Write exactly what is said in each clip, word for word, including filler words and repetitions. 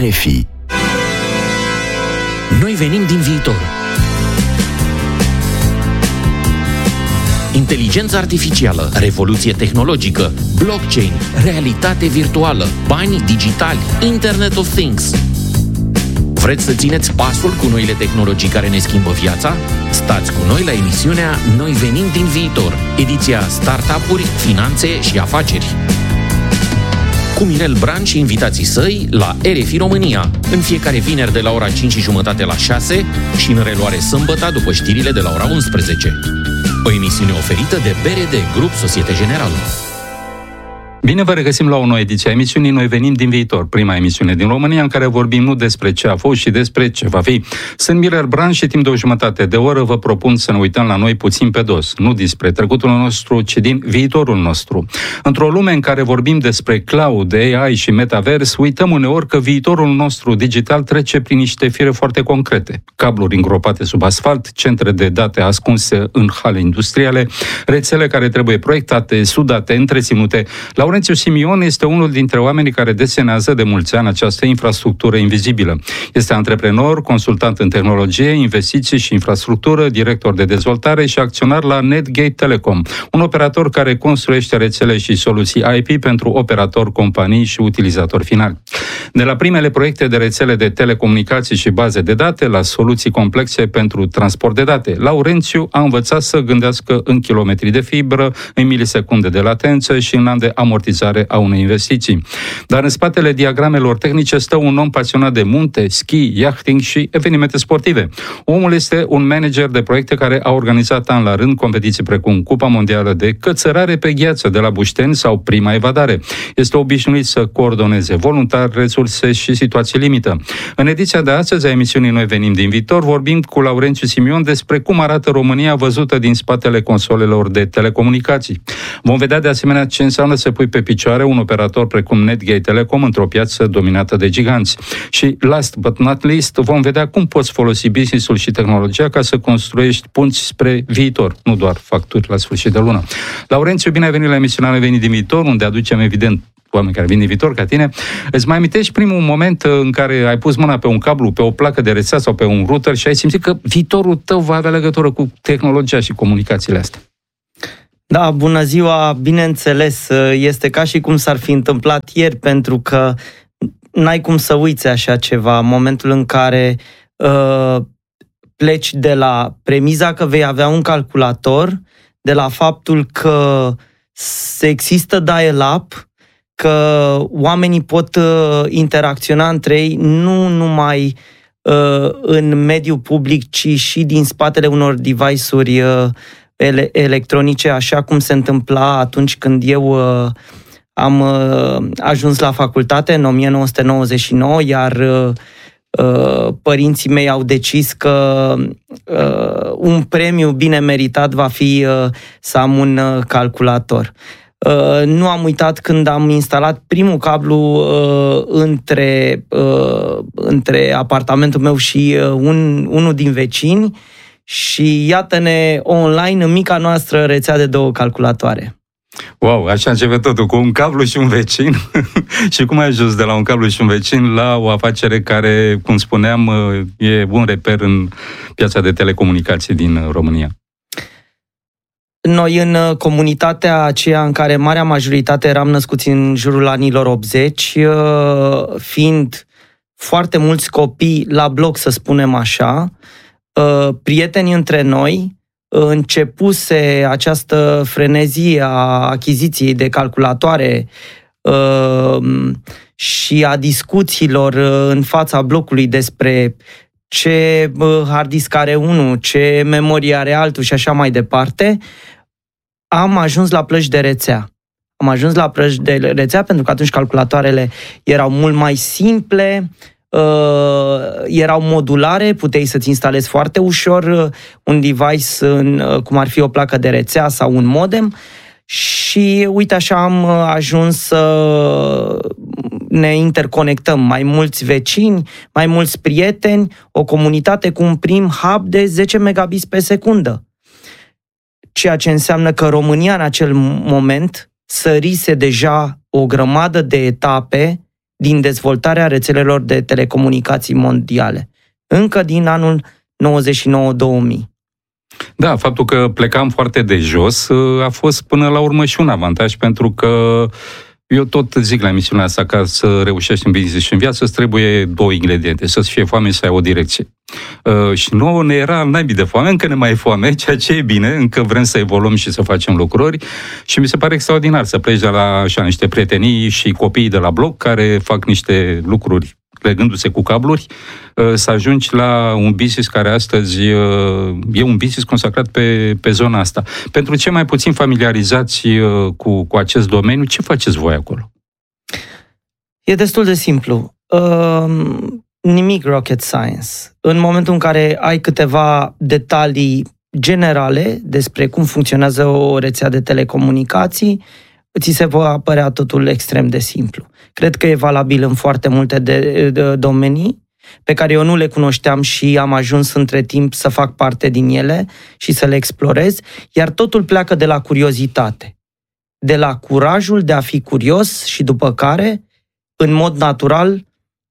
F I. Noi venim din viitor. Inteligență artificială, revoluție tehnologică, blockchain, realitate virtuală, bani digitali, Internet of Things. Vreți să țineți pasul cu noile tehnologii care ne schimbă viața? Stați cu noi la emisiunea Noi venim din viitor, ediția Startup-uri, Finanțe și Afaceri. Cu Mirel Bran și invitații săi la R F I România, în fiecare vineri de la ora cinci și jumătate la șase și în reluare sâmbătă după știrile de la ora unsprezece. O emisiune oferită de B R D, Grup Societe Generală. Bine vă regăsim la o nouă ediție a emisiunii Noi venim din viitor, prima emisiune din România în care vorbim nu despre ce a fost și despre ce va fi. Sunt Mirel Bran și timp de o jumătate de oră vă propun să ne uităm la noi puțin pe dos, nu despre trecutul nostru, ci din viitorul nostru. Într-o lume în care vorbim despre cloud, A I și metavers, uităm uneori că viitorul nostru digital trece prin niște fire foarte concrete. Cabluri îngropate sub asfalt, centre de date ascunse în hale industriale, rețele care trebuie proiectate, sudate, întreținute. La Laurențiu Simion este unul dintre oamenii care desenează de mulți ani această infrastructură invizibilă. Este antreprenor, consultant în tehnologie, investiții și infrastructură, director de dezvoltare și acționar la Netgate Telecom, un operator care construiește rețele și soluții I P pentru operatori, companii și utilizatori finali. De la primele proiecte de rețele de telecomunicații și baze de date la soluții complexe pentru transport de date, Laurențiu a învățat să gândească în kilometri de fibră, în milisecunde de latență și în an de amortizare a unei investiții. Dar în spatele diagramelor tehnice stă un om pasionat de munte, schi, yachting și evenimente sportive. Omul este un manager de proiecte care a organizat an la rând competiții precum Cupa Mondială de Cățărare pe Gheață de la Bușteni sau Prima Evadare. Este obișnuit să coordoneze voluntar, resurse și situații limită. În ediția de astăzi a emisiunii Noi venim din viitor vorbim cu Laurențiu Simion despre cum arată România văzută din spatele consolelor de telecomunicații. Vom vedea de asemenea ce înseamnă să pui pe picioare un operator precum Netgate Telecom într-o piață dominată de giganți. Și last but not least, vom vedea cum poți folosi business-ul și tehnologia ca să construiești punți spre viitor, nu doar facturi la sfârșit de lună. Laurențiu, bine ai venit la emisiunea Noi venim din viitor, unde aducem evident oameni care vin din viitor ca tine. Îți mai amintești primul moment în care ai pus mâna pe un cablu, pe o placă de rețea sau pe un router și ai simțit că viitorul tău va avea legătură cu tehnologia și comunicațiile astea? Da, bună ziua, bineînțeles, este ca și cum s-ar fi întâmplat ieri, pentru că n-ai cum să uiți așa ceva, momentul în care uh, pleci de la premiza că vei avea un calculator, de la faptul că există dial-up, că oamenii pot uh, interacționa între ei nu numai uh, în mediul public, ci și din spatele unor device-uri uh, ele- electronice, așa cum se întâmpla atunci când eu uh, am uh, ajuns la facultate în nouăsprezece nouăzeci și nouă, iar uh, uh, părinții mei au decis că uh, un premiu bine meritat va fi uh, să am un uh, calculator. Uh, nu am uitat când am instalat primul cablu uh, între, uh, între apartamentul meu și uh, un, unul din vecini și iată-ne online în mica noastră rețea de două calculatoare. Wow, așa începe totul, cu un cablu și un vecin. Și cum ai ajuns de la un cablu și un vecin la o afacere care, cum spuneam, e un reper în piața de telecomunicații din România? Noi, în comunitatea aceea în care marea majoritate eram născuți în jurul anilor optzeci, fiind foarte mulți copii la bloc, să spunem așa, prieteni între noi, începuse această frenezie a achiziției de calculatoare și a discuțiilor în fața blocului despre ce hard disk are unul, ce memorie are altul și așa mai departe. Am ajuns la plăci de rețea. Am ajuns la plăci de rețea pentru că atunci calculatoarele erau mult mai simple, uh, erau modulare, puteai să-ți instalezi foarte ușor un device, în, cum ar fi o placă de rețea sau un modem. Și uite așa am ajuns să ne interconectăm, mai mulți vecini, mai mulți prieteni, o comunitate cu un prim hub de zece megabits pe secundă. Ceea ce înseamnă că România în acel moment sărise deja o grămadă de etape din dezvoltarea rețelelor de telecomunicații mondiale, încă din anul nouăzeci și nouă două mii. Da, faptul că plecam foarte de jos a fost până la urmă și un avantaj, pentru că eu tot zic la emisiunea asta, ca să reușești în business și în viață, îți trebuie două ingrediente, să-ți fie foame și să ai o direcție. Uh, și nouă ne era naibii de foame, încă ne mai e foame, ceea ce e bine, încă vrem să evoluăm și să facem lucruri și mi se pare extraordinar să pleci de la așa, niște prietenii și copiii de la bloc care fac niște lucruri legându-se cu cabluri, să ajungi la un business care astăzi e un business consacrat pe, pe zona asta. Pentru cei mai puțin familiarizați cu, cu acest domeniu, ce faceți voi acolo? E destul de simplu. Uh, nimic rocket science. În momentul în care ai câteva detalii generale despre cum funcționează o rețea de telecomunicații, ți se va părea totul extrem de simplu. Cred că e valabil în foarte multe de, de domenii pe care eu nu le cunoșteam și am ajuns între timp să fac parte din ele și să le explorez, iar totul pleacă de la curiozitate, de la curajul de a fi curios și după care, în mod natural,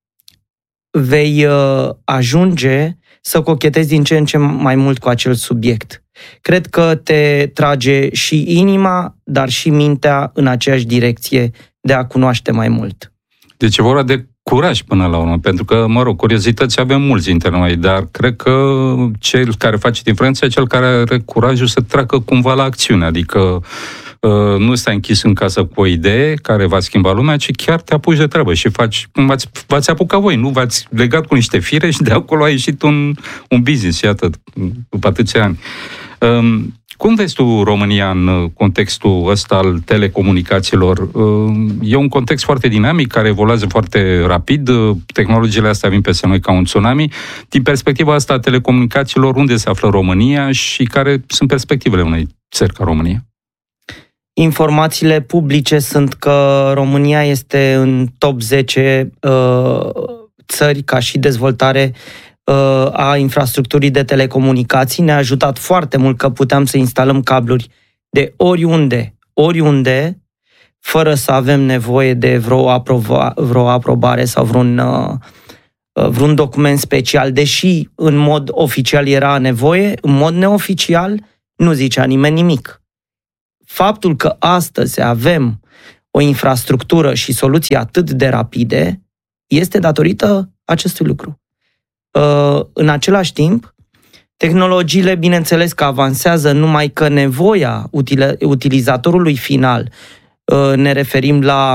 vei uh, ajunge să cochetezi din ce în ce mai mult cu acel subiect. Cred că te trage și inima, dar și mintea în aceeași direcție de a cunoaște mai mult. Deci e vorba de curaj până la urmă, pentru că, mă rog, curiozități avem mulți dintre noi, dar cred că cel care face diferența e cel care are curajul să treacă cumva la acțiune, adică nu stai închis în casă cu o idee care va schimba lumea, ci chiar te apuci de treabă și faci cum v-ați, v-ați apucat voi, nu? V-ați legat cu niște fire și de acolo a ieșit un, un business, iată, după atâția ani. Um, cum vezi tu România în contextul ăsta al telecomunicațiilor? E un context foarte dinamic, care evoluează foarte rapid, tehnologiile astea vin peste noi ca un tsunami. Din perspectiva asta a telecomunicațiilor, unde se află România și care sunt perspectivele unei țări ca România? Informațiile publice sunt că România este în top zece uh, țări ca și dezvoltare uh, a infrastructurii de telecomunicații. Ne-a ajutat foarte mult că puteam să instalăm cabluri de oriunde, oriunde, fără să avem nevoie de vreo, aproba, vreo aprobare sau vreun, uh, vreun document special. Deși în mod oficial era nevoie, în mod neoficial nu zicea nimeni nimic. Faptul că astăzi avem o infrastructură și soluții atât de rapide este datorită acestui lucru. În același timp, tehnologiile, bineînțeles că avansează, numai că nevoia utilizatorului final, ne referim la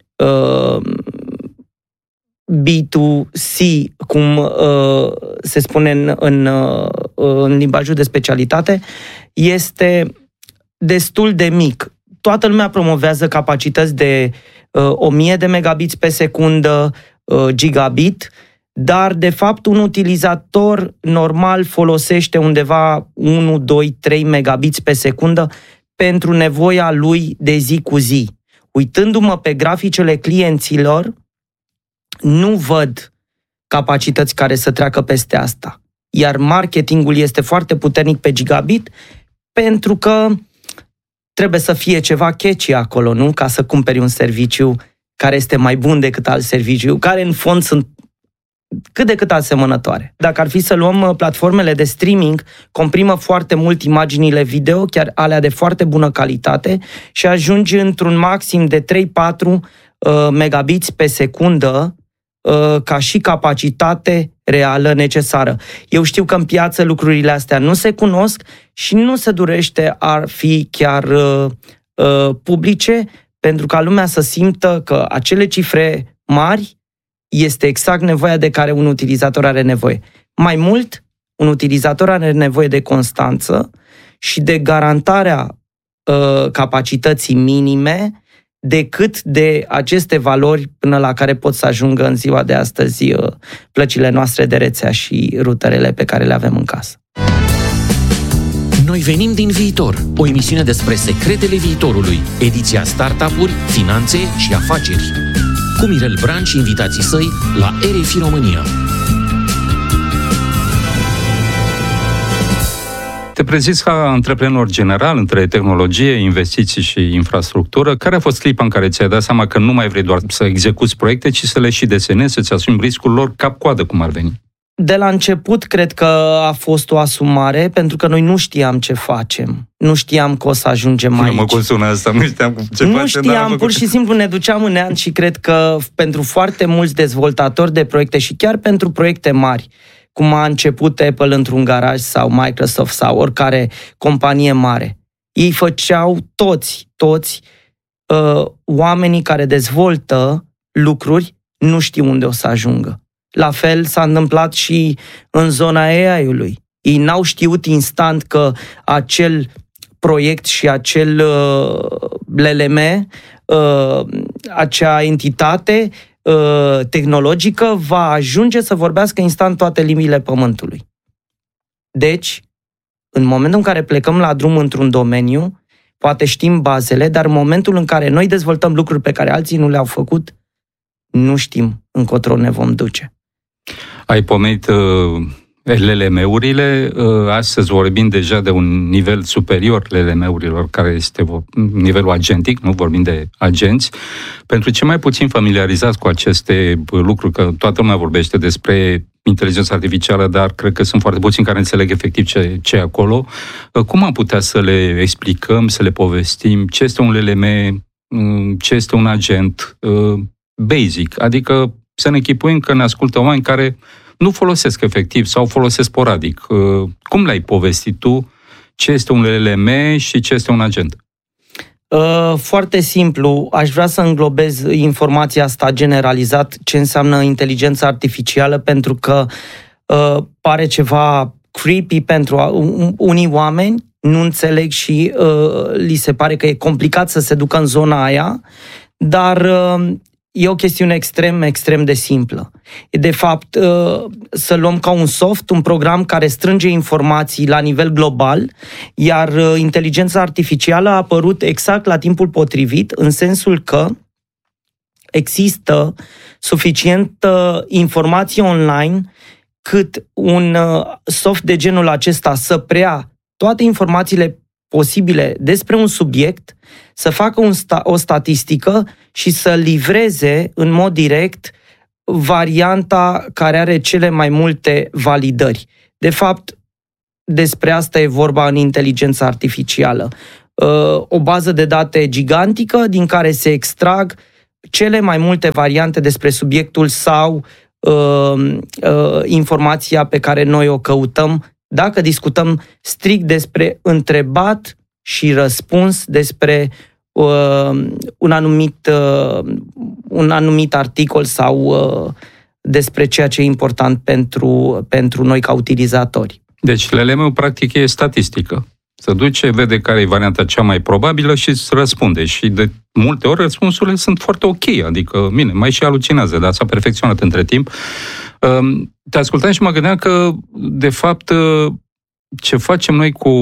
B doi C, cum se spune în, în, în limbajul de specialitate, este destul de mic. Toată lumea promovează capacități de uh, o mie de megabits pe secundă, uh, gigabit, dar de fapt un utilizator normal folosește undeva unu, doi, trei megabits pe secundă pentru nevoia lui de zi cu zi. Uitându-mă pe graficele clienților, nu văd capacități care să treacă peste asta. Iar marketingul este foarte puternic pe gigabit pentru că trebuie să fie ceva catchy acolo, nu? Ca să cumperi un serviciu care este mai bun decât alt serviciu, care în fond sunt cât de cât asemănătoare. Dacă ar fi să luăm platformele de streaming, comprimă foarte mult imaginile video, chiar alea de foarte bună calitate, și ajungi într-un maxim de trei patru uh, megabits pe secundă uh, ca și capacitate reală necesară. Eu știu că în piață lucrurile astea nu se cunosc și nu se dorește ar fi chiar uh, uh, publice, pentru ca lumea să simtă că acele cifre mari este exact nevoia de care un utilizator are nevoie. Mai mult, un utilizator are nevoie de constanță și de garantarea uh, capacității minime decât de aceste valori până la care pot să ajungă în ziua de astăzi uh, plăcile noastre de rețea și ruterele pe care le avem în casă. Noi venim din viitor, o emisiune despre secretele viitorului, ediția startup-uri, finanțe și afaceri. Cu Mirel Bran și invitații săi la R F I România. Te Te prezinți ca antreprenor general între tehnologie, investiții și infrastructură. Care a fost clipa în care ți-ai dat seama că nu mai vrei doar să execuți proiecte, ci să le și desenezi, să-ți asumi riscul lor cap-coadă, cum ar veni? De la început cred că a fost o asumare, pentru că noi nu știam ce facem. Nu știam că o să ajungem aici. Nu mă cum sună asta, nu știam ce Nu facem, știam, pur și simplu ne duceam în neant și cred că pentru foarte mulți dezvoltatori de proiecte și chiar pentru proiecte mari, cum a început Apple într-un garaj sau Microsoft sau oricare companie mare, ei făceau toți, toți uh, oamenii care dezvoltă lucruri nu știu unde o să ajungă. La fel s-a întâmplat și în zona A I-ului. Ei n-au știut instant că acel proiect și acel uh, L L M, uh, acea entitate uh, tehnologică va ajunge să vorbească instant toate limbile pământului. Deci, în momentul în care plecăm la drum într-un domeniu, poate știm bazele, dar în momentul în care noi dezvoltăm lucruri pe care alții nu le-au făcut, nu știm încotro ne vom duce. Ai pomenit uh, L L M-urile, uh, astăzi vorbim deja de un nivel superior L L M-urilor, care este nivelul agentic, nu vorbim de agenți. Pentru cei mai puțin familiarizați cu aceste lucruri, că toată lumea vorbește despre inteligența artificială, dar cred că sunt foarte puțini care înțeleg efectiv ce, ce e acolo. Uh, cum am putea să le explicăm, să le povestim ce este un L L M, uh, ce este un agent uh, basic, adică să ne închipuim că ne ascultă oameni care nu folosesc efectiv sau folosesc sporadic. Cum le-ai povestit tu ce este un L L M și ce este un agent? Foarte simplu. Aș vrea să înglobez informația asta generalizat, ce înseamnă inteligența artificială, pentru că uh, pare ceva creepy pentru unii oameni, nu înțeleg și uh, li se pare că e complicat să se ducă în zona aia, dar uh, e o chestiune extrem, extrem de simplă. E de fapt să luăm ca un soft, un program care strânge informații la nivel global, iar inteligența artificială a apărut exact la timpul potrivit, în sensul că există suficientă informație online cât un soft de genul acesta să preia toate informațiile posibile despre un subiect, să facă un sta- o statistică și să livreze în mod direct varianta care are cele mai multe validări. De fapt, despre asta e vorba în inteligența artificială. O bază de date gigantică din care se extrag cele mai multe variante despre subiectul sau uh, uh, informația pe care noi o căutăm, dacă discutăm strict despre întrebat și răspuns despre uh, un, anumit, uh, un anumit articol sau uh, despre ceea ce e important pentru, pentru noi ca utilizatori. Deci L L M-ul practic e statistică. Se duce, vede care e varianta cea mai probabilă și îți răspunde. Și de multe ori răspunsurile sunt foarte ok, adică, bine, mai și alucinează, dar s-a perfecționat între timp. Te ascultam și mă gândeam că, de fapt, ce facem noi cu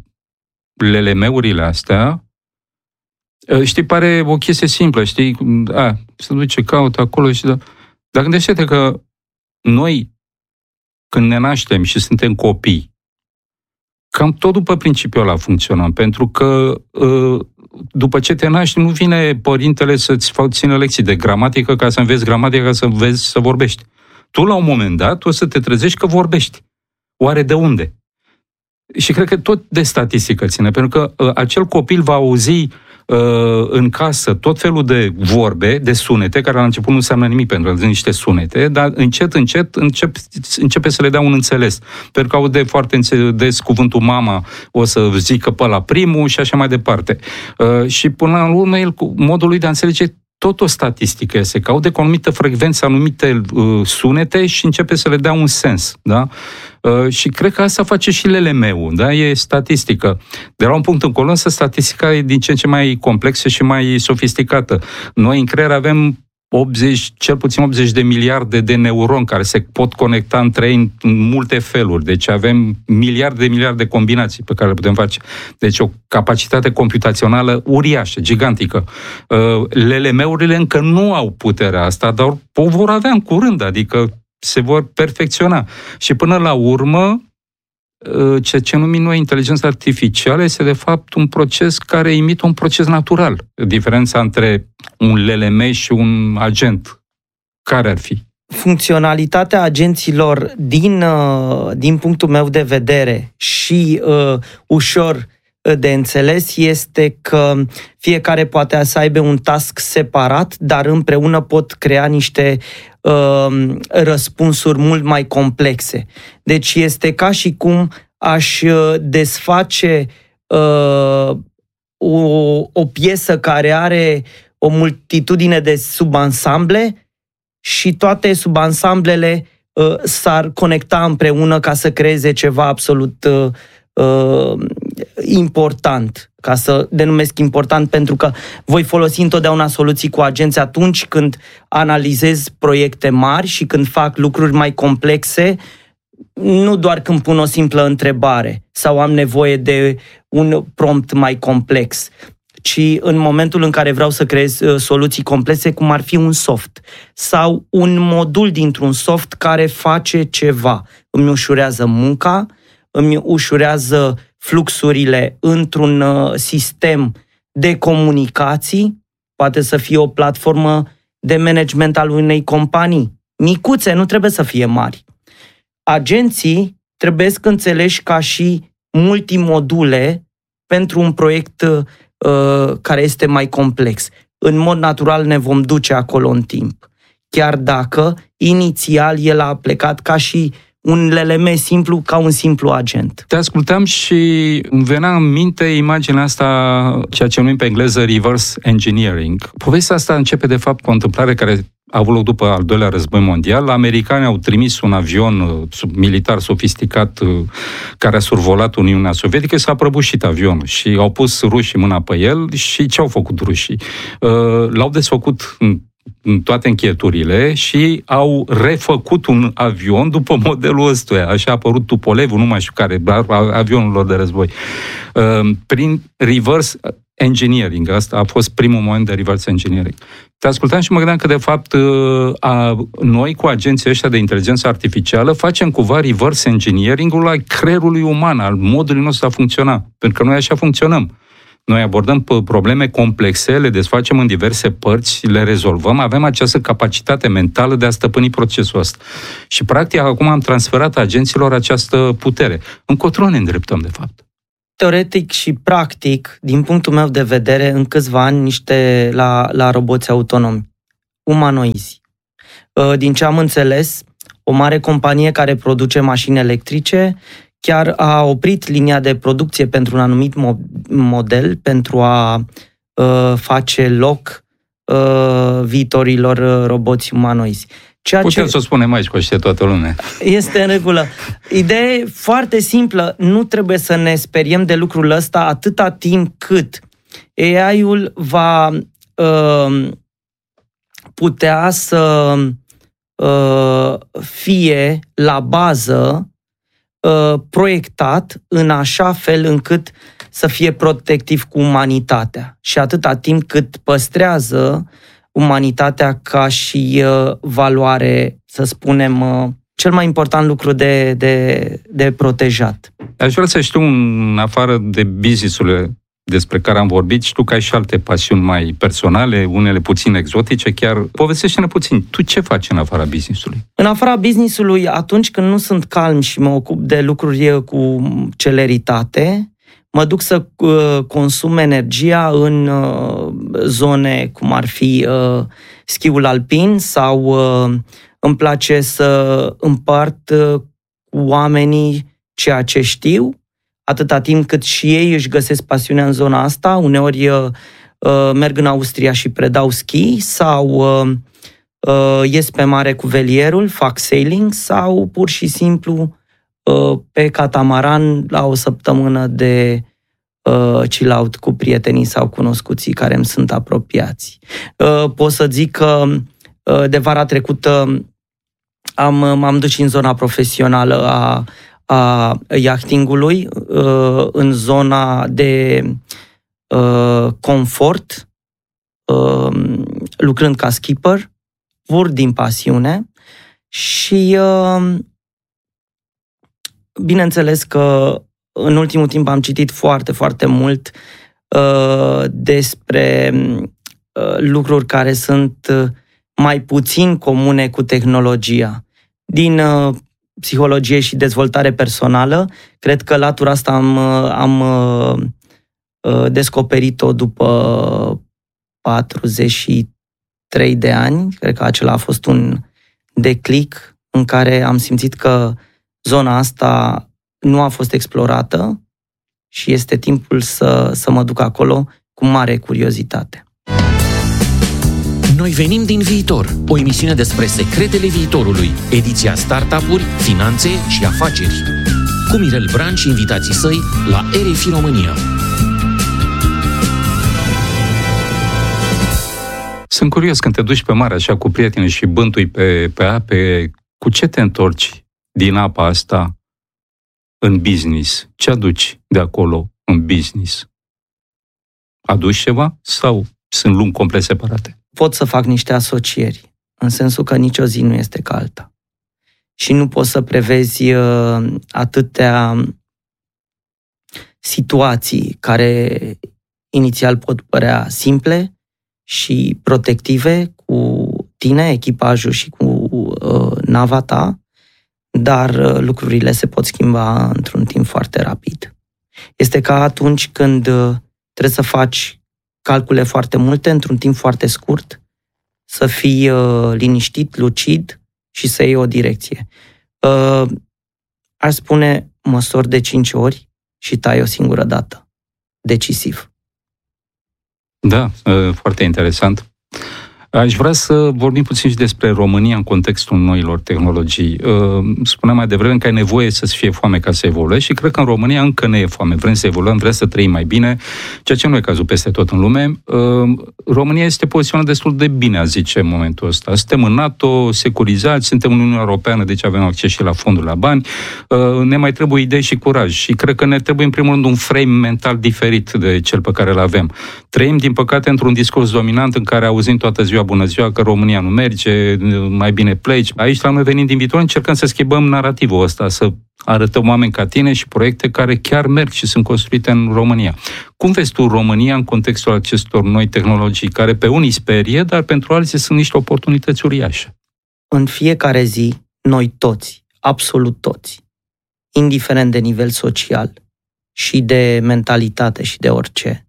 L L M-urile astea, știi, pare o chestie simplă, știi? A, se duce, caută acolo și... Da. Dar gândește-te că noi, când ne naștem și suntem copii, cam tot după principiul ăla funcționăm, pentru că după ce te naști, nu vine părintele să-ți țină lecții de gramatică ca să înveți gramatică, ca să înveți să vorbești. Tu, la un moment dat, o să te trezești că vorbești. Oare de unde? Și cred că tot de statistică ține, pentru că uh, acel copil va auzi uh, în casă tot felul de vorbe, de sunete, care la început nu înseamnă nimic pentru că sunt niște sunete, dar încet, încet încep, începe să le dea un înțeles. Pentru că aude foarte des cuvântul mama, o să zică pe ăla primul și așa mai departe. Uh, și până la urmă, el, cu modul lui de a înțelege, tot o statistică este, că aude cu o anumită frecvență, anumite uh, sunete și începe să le dea un sens, da? Uh, și cred că asta face și L L M-ul, da? E statistică. De la un punct încolo, însă, statistica e din ce în ce mai complexă și mai sofisticată. Noi în creier avem optzeci, cel puțin optzeci de miliarde de neuroni care se pot conecta între ei în multe feluri. Deci avem miliarde de miliarde de combinații pe care le putem face. Deci o capacitate computațională uriașă, gigantică. L L M-urile încă nu au puterea asta, dar o vor avea în curând, adică se vor perfecționa. Și până la urmă, ceea ce numim noi inteligența artificială este de fapt un proces care imită un proces natural. Diferența între un L L M și un agent, care ar fi? Funcționalitatea agenților din, din punctul meu de vedere și uh, ușor de înțeles este că fiecare poate să aibă un task separat, dar împreună pot crea niște uh, răspunsuri mult mai complexe. Deci este ca și cum aș desface uh, o, o piesă care are o multitudine de subansamble și toate subansamblele uh, s-ar conecta împreună ca să creeze ceva absolut uh, uh, important, ca să denumesc important, pentru că voi folosi întotdeauna soluții cu agenți atunci când analizez proiecte mari și când fac lucruri mai complexe, nu doar când pun o simplă întrebare sau am nevoie de un prompt mai complex, ci în momentul în care vreau să creez soluții complexe, cum ar fi un soft sau un modul dintr-un soft care face ceva. Îmi ușurează munca, îmi ușurează fluxurile într-un sistem de comunicații, poate să fie o platformă de management al unei companii. Micuțe, nu trebuie să fie mari. Agenții trebuie să înțelegi ca și multimodule pentru un proiect uh, care este mai complex. În mod natural ne vom duce acolo în timp. Chiar dacă inițial el a plecat ca și un L L M simplu, ca un simplu agent. Te ascultam și îmi venea în minte imaginea asta, ceea ce numim pe engleză reverse engineering. Povestea asta începe de fapt cu o întâmplare care a avut loc după al doilea război mondial. Americanii au trimis un avion militar sofisticat care a survolat Uniunea Sovietică, s-a prăbușit avionul și au pus rușii mâna pe el și ce au făcut rușii? L-au desfăcut în toate încheieturile și au refăcut un avion după modelul ăstuia. Așa a apărut Tupolevul, nu mai știu care, avionul lor de război. Prin reverse engineering. Asta a fost primul moment de reverse engineering. Te ascultam și mă gândeam că, de fapt, a, noi, cu agenții ăștia de inteligență artificială, facem cumva reverse engineering-ul al creierului uman, al modului nostru a funcționa. Pentru că noi așa funcționăm. Noi abordăm probleme complexe, le desfacem în diverse părți, le rezolvăm, avem această capacitate mentală de a stăpâni procesul ăsta. Și, practic, acum am transferat agenților această putere. Încotro ne îndreptăm, de fapt. Teoretic și practic, din punctul meu de vedere, în câțiva ani, niște la, la roboți autonomi, umanoizi. Din ce am înțeles, o mare companie care produce mașini electrice chiar a oprit linia de producție pentru un anumit model pentru a uh, face loc uh, viitorilor roboți umanoizi. Ceea Putem ce să o spunem aici, că știe toată lumea. Este în regulă. Ideea e foarte simplă. Nu trebuie să ne speriem de lucrul ăsta atâta timp cât A I-ul va uh, putea să uh, fie la bază uh, proiectat în așa fel încât să fie protectiv cu umanitatea. Și atâta timp cât păstrează umanitatea ca și uh, valoare, să spunem, uh, cel mai important lucru de, de, de protejat. Aș vrea să știu, în afară de business-urile despre care am vorbit, știu că ai și alte pasiuni mai personale, unele puțin exotice, chiar povestește-ne puțin. Tu ce faci în afara business-ului? În afara business-ului, atunci când nu sunt calm și mă ocup de lucruri cu celeritate, mă duc să uh, consum energia în uh, zone cum ar fi uh, schiul alpin sau uh, îmi place să împart uh, cu oamenii ceea ce știu, atâta timp cât și ei își găsesc pasiunea în zona asta. Uneori uh, uh, merg în Austria și predau schi sau uh, uh, ies pe mare cu velierul, fac sailing sau pur și simplu uh, pe catamaran la o săptămână de uh, chill out cu prietenii sau cunoscuții care îmi sunt apropiați. Uh, pot să zic că uh, de vara trecută am, m-am dus în zona profesională a a yachtingului, în zona de confort, lucrând ca skipper, pur din pasiune și bineînțeles că în ultimul timp am citit foarte, foarte mult uh, despre uh, lucruri care sunt uh, mai puțin comune cu tehnologia. Din uh, psihologie și dezvoltare personală, cred că latura asta am, uh, am uh, uh, descoperit-o după patruzeci și trei de ani. Cred că acela a fost un declic în care am simțit că zona asta nu a fost explorată și este timpul să, să mă duc acolo cu mare curiozitate. Noi venim din viitor, o emisiune despre secretele viitorului, ediția startup-uri, finanțe și afaceri. Cu Mirel Bran și invitații săi la R F I România. Sunt curios, când te duci pe mare așa cu prieteni și bântui pe, pe ape, cu ce te întorci din apa asta în business? Ce aduci de acolo în business? Aduci ceva sau sunt lumi complet separate? Pot să fac niște asocieri, în sensul că nicio zi nu este ca alta. Și nu poți să prevezi uh, atâtea situații care inițial pot părea simple și protective cu tine, echipajul și cu uh, nava ta, dar uh, lucrurile se pot schimba într-un timp foarte rapid. Este ca atunci când uh, trebuie să faci calcule foarte multe într-un timp foarte scurt, să fii uh, liniștit, lucid și să iei o direcție. Uh, aș spune, măsori de cinci ori și tai o singură dată. Decisiv. Da, foarte interesant. Aș vrea să vorbim puțin și despre România în contextul noilor tehnologii. Spuneam mai devreme că ai nevoie să-ți fie foame ca să evoluezi și cred că în România încă ne e foame. Vrem să evoluăm, vrem să trăim mai bine, ceea ce nu e cazul peste tot în lume. România este poziționată destul de bine, a zice, în momentul ăsta. Suntem în NATO, securizați, suntem în Uniunea Europeană, deci avem acces și la fonduri, la bani. Ne mai trebuie idei și curaj și cred că ne trebuie în primul rând un frame mental diferit de cel pe care îl avem. Trăim, din păcate, într-un discurs dominant în care auzim toată ziua bună ziua că România nu merge, mai bine pleci. Aici, la noi venind din viitor, încercăm să schimbăm narativul ăsta, să arătăm oameni ca tine și proiecte care chiar merg și sunt construite în România. Cum vezi tu România în contextul acestor noi tehnologii, care pe unii sperie, dar pentru alții sunt niște oportunități uriașe? În fiecare zi, noi toți, absolut toți, indiferent de nivel social și de mentalitate și de orice,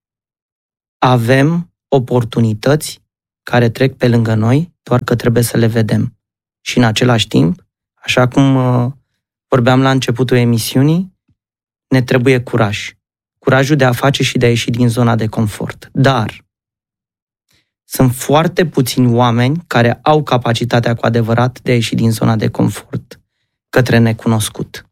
avem oportunități care trec pe lângă noi, doar că trebuie să le vedem. Și în același timp, așa cum uh, vorbeam la începutul emisiunii, ne trebuie curaj. Curajul de a face și de a ieși din zona de confort. Dar sunt foarte puțini oameni care au capacitatea cu adevărat de a ieși din zona de confort către necunoscut.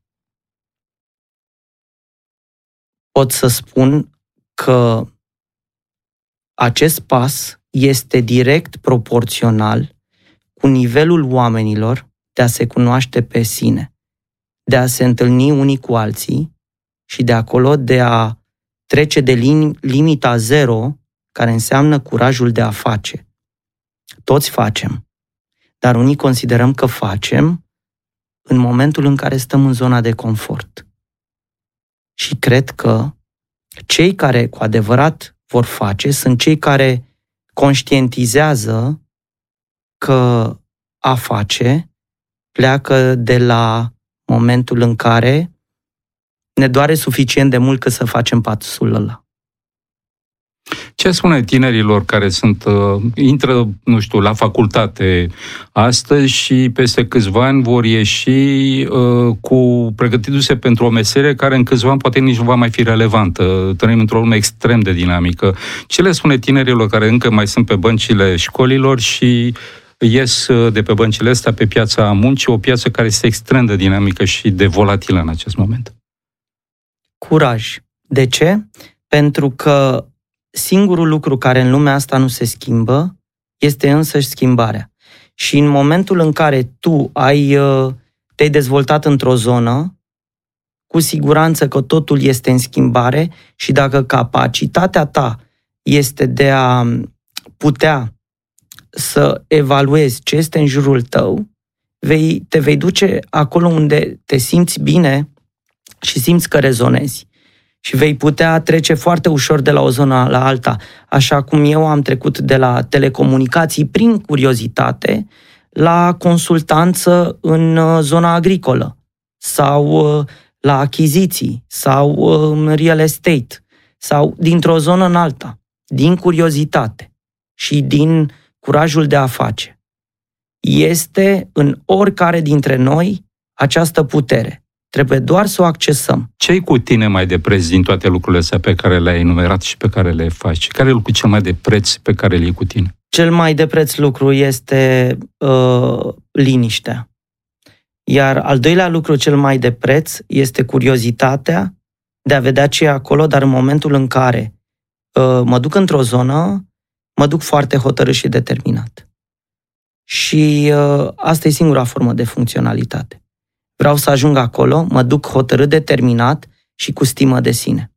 Pot să spun că acest pas este direct proporțional cu nivelul oamenilor de a se cunoaște pe sine, de a se întâlni unii cu alții și de acolo de a trece de limita zero, care înseamnă curajul de a face. Toți facem, dar unii considerăm că facem în momentul în care stăm în zona de confort. Și cred că cei care cu adevărat vor face sunt cei care conștientizează că a face pleacă de la momentul în care ne doare suficient de mult cât să facem pasul ăla. Ce spune tinerilor care sunt, uh, intră, nu știu, la facultate astăzi și peste câțiva ani vor ieși uh, cu pregătindu-se pentru o meserie care în câțiva ani poate nici nu va mai fi relevantă. Trăim într-o lume extrem de dinamică. Ce le spune tinerilor care încă mai sunt pe băncile școlilor și ies de pe băncile astea pe piața muncii, o piață care este extrem de dinamică și de volatilă în acest moment? Curaj. De ce? Pentru că singurul lucru care în lumea asta nu se schimbă este însăși schimbarea. Și în momentul în care tu ai, te-ai dezvoltat într-o zonă, cu siguranță că totul este în schimbare și dacă capacitatea ta este de a putea să evaluezi ce este în jurul tău, vei, te vei duce acolo unde te simți bine și simți că rezonezi. Și vei putea trece foarte ușor de la o zonă la alta, așa cum eu am trecut de la telecomunicații prin curiozitate la consultanță în zona agricolă sau la achiziții sau în real estate sau dintr-o zonă în alta, din curiozitate și din curajul de a face. Este în oricare dintre noi această putere. Trebuie doar să o accesăm. Ce-i cu tine mai de preț din toate lucrurile astea pe care le-ai enumerat și pe care le faci? Care e lucrul cel mai de preț pe care le iei cu tine? Cel mai de preț lucru este uh, liniștea. Iar al doilea lucru cel mai de preț este curiozitatea de a vedea ce e acolo, dar în momentul în care uh, mă duc într-o zonă, mă duc foarte hotărât și determinat. Și uh, asta e singura formă de funcționalitate. Vreau să ajung acolo, mă duc hotărât, determinat și cu stimă de sine.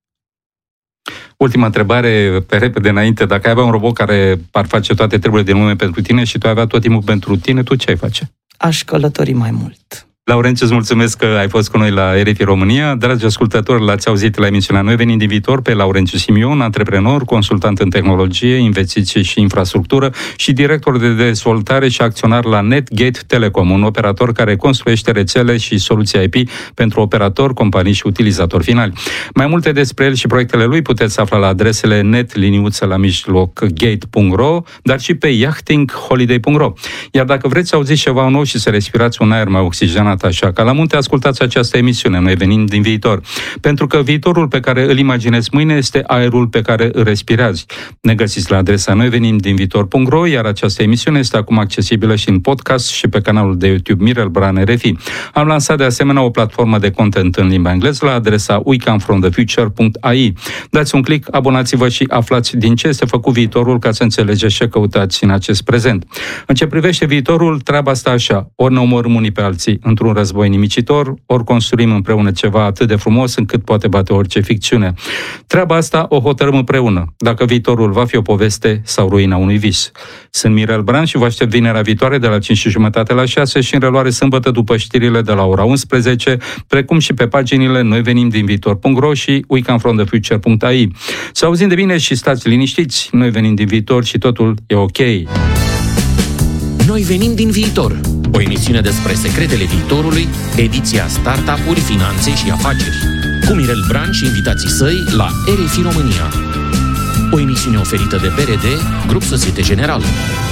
Ultima întrebare, pe repede înainte. Dacă ai avea un robot care ar face toate treburile din lume pentru tine și tu ai avea tot timpul pentru tine, tu ce ai face? Aș călători mai mult. Laurențiu, îți mulțumesc că ai fost cu noi la R F I România. Dragi ascultători, l-ați auzit la emisiunea Noi venim din viitor pe Laurențiu Simion, antreprenor, consultant în tehnologie, investiții și infrastructură și director de dezvoltare și acționar la NetGate Telecom, un operator care construiește rețele și soluții I P pentru operatori, companii și utilizatori finali. Mai multe despre el și proiectele lui puteți afla la adresele net liniuță la mijloc gate punct ro, dar și pe yachting holiday punct ro. Iar dacă vreți să auziți ceva nou și să respirați un aer mai oxigenat așa ca la munte, ascultați această emisiune. Noi venim din viitor. Pentru că viitorul pe care îl imaginezi mâine este aerul pe care îl respirați. Ne găsiți la adresa noi venim din viitor punct ro, iar această emisiune este acum accesibilă și în podcast și pe canalul de YouTube Mirel Bran R F I. Am lansat de asemenea o platformă de content în limba engleză la adresa we come from the future punct a i. Dați un click, abonați-vă și aflați din ce este făcut viitorul ca să înțelegeți ce căutați în acest prezent. În ce privește viitorul, treaba asta așa: ori ne omorâm unii pe alții într-un un război nimicitor, ori construim împreună ceva atât de frumos încât poate bate orice ficțiune. Treaba asta o hotărâm împreună, dacă viitorul va fi o poveste sau ruina unui vis. Sunt Mirel Bran și vă aștept vinerea viitoare de la cinci și jumătate la șase și în reluare sâmbătă după știrile de la ora unsprezece, precum și pe paginile noi venim din viitor punct ro și we come from the future punct a i. Să auzim de bine și stați liniștiți, noi venim din viitor și totul e ok. Noi venim din viitor. O emisiune despre secretele viitorului, ediția Startup-uri, finanțe și afaceri. Cu Mirel Bran și invitații săi la R F I România. O emisiune oferită de B R D, Grup Societe Generală.